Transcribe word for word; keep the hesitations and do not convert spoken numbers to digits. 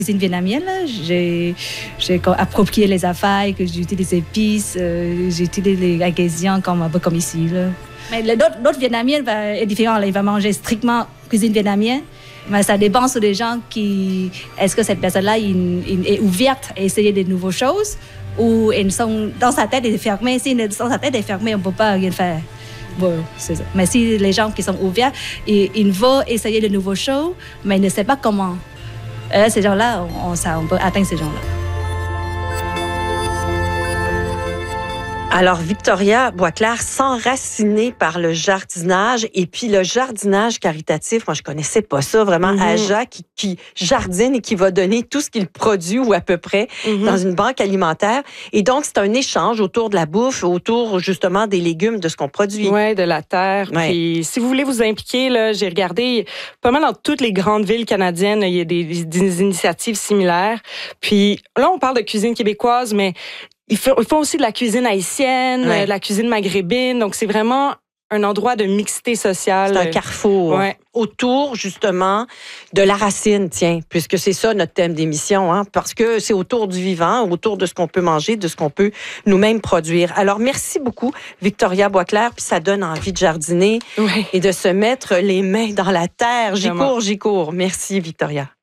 cuisine vietnamienne, là, j'ai, j'ai approprié les affaires, que j'utilise des épices, euh, j'utilise les ingrédients comme, un peu comme ici. Là. Mais l'autre, l'autre vietnamien va, est différent. Là, il va manger strictement cuisine vietnamienne. Mais ça dépend sur les gens qui... Est-ce que cette personne-là il, il est ouverte à essayer de nouvelles choses ou ils sont, dans sa tête, elle est fermée. Si dans sa tête est fermée, on ne peut pas rien faire. Bon, c'est ça. Mais si les gens qui sont ouverts, ils, ils veulent essayer de nouvelles choses, mais ils ne savent pas comment. Euh, ces gens-là, on, ça, on peut atteindre ces gens-là. Alors, Victoria Boisclair, s'enraciner par le jardinage et puis le jardinage caritatif, moi, je connaissais pas ça, vraiment, mm-hmm. Aja qui, qui jardine et qui va donner tout ce qu'il produit ou à peu près mm-hmm. dans une banque alimentaire. Et donc, c'est un échange autour de la bouffe, autour justement des légumes, de ce qu'on produit. Oui, de la terre. Ouais. Puis, si vous voulez vous impliquer, là, j'ai regardé pas mal dans toutes les grandes villes canadiennes, il y a des, des initiatives similaires. Puis là, on parle de cuisine québécoise, mais Ils font, ils font aussi de la cuisine haïtienne, ouais. de la cuisine maghrébine. Donc, c'est vraiment un endroit de mixité sociale. C'est un carrefour. Ouais. Autour, justement, de la racine, tiens, puisque c'est ça notre thème d'émission, hein, parce que c'est autour du vivant, autour de ce qu'on peut manger, de ce qu'on peut nous-mêmes produire. Alors, merci beaucoup, Victoria Boisclair, puis ça donne envie de jardiner ouais. et de se mettre les mains dans la terre. J'y cours, j'y cours. Merci, Victoria.